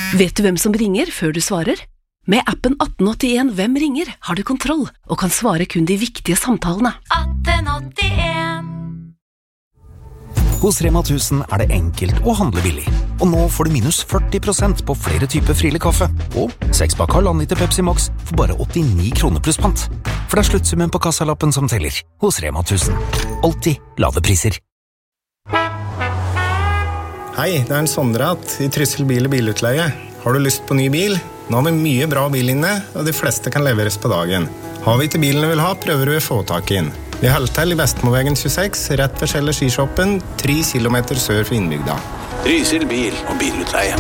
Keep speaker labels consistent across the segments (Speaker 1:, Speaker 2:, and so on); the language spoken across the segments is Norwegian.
Speaker 1: Vet du hvem som ringer før du svarer? Med appen 1881 Hvem ringer har du kontroll og kan svare kun de viktige samtalene.
Speaker 2: 1881.
Speaker 3: Hos Rema 1000 det enkelt å handle billig. Og nå får du minus 40% på flere typer Friele kaffe. Og 6-pakk halvannen liter Pepsi Max for bare 89 kroner pluss pant. For det sluttsummen på kassalappen som teller. Hos Rema 1000. Alltid lave priser.
Speaker 4: Hei, det en Sondrat i Trysil bil- og bilutleie. Har du lyst på ny bil? Nå har vi mye bra bil inne, og de fleste kan leveres på dagen. Har vi ikke bilen du vil ha, prøver du å få tak inn. Vi holder til i Vestmoveien 26, rett ved Kjeller skishoppen, 3 kilometer sør for innbygda.
Speaker 5: Trysil bil- og bilutleie.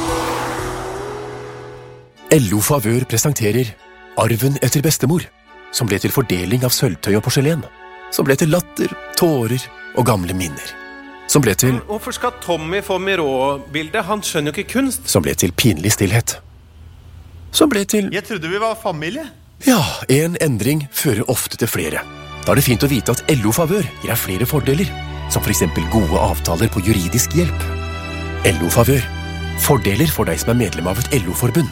Speaker 6: LO Favør presenterer Arven etter bestemor, som ble til fordeling av sølvtøy og porselen, som ble til latter, tårer og gamle minner, som ble til
Speaker 7: Hvorfor skal Tommy få Miró-bildet? Han skjønner jo ikke kunst.
Speaker 6: Som ble til pinlig stillhet, som ble til
Speaker 7: Jeg trodde vi var familie.
Speaker 6: Ja, en endring fører ofte til flere. Da det fint å vite at LO Favør gir deg flere fordeler, som for eksempel gode avtaler på juridisk hjelp. LO Favør. Fordeler for deg som medlem av et LO-forbund.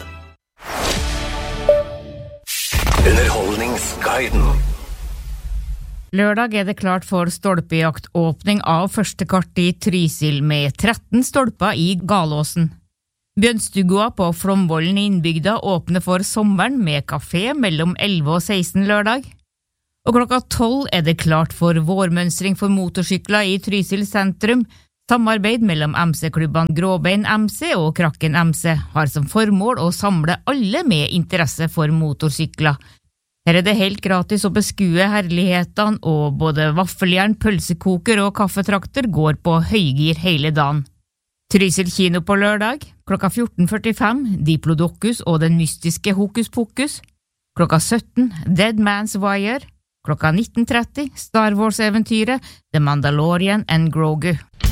Speaker 3: Underholdningsguiden.
Speaker 8: Lørdag det klart for stolpejaktåpning av første kart i Trysil med 13 stolper i Galåsen. Bjønstugua på Flomvollen i innbygda åpner for sommeren med kafé mellom 11 og 16 lørdag. Og klokka 12 det klart for vårmønstring for motorsykler i Trysil sentrum. Samarbeid mellom MC-klubbene Gråbein MC og Krakken MC har som formål å samle alle med interesse for motorsykler. Her det helt gratis å beskue herlighetene, og både vaffeljern, pølsekoker og kaffetrakter går på høygir hele dagen. Trysil kino på lørdag, klokka 14.45, Diplodocus og den mystiske Hokus Pokus. Klokka 17, Dead Man's Wire. Klokka 19.30, Star Wars-eventyret The Mandalorian and Grogu.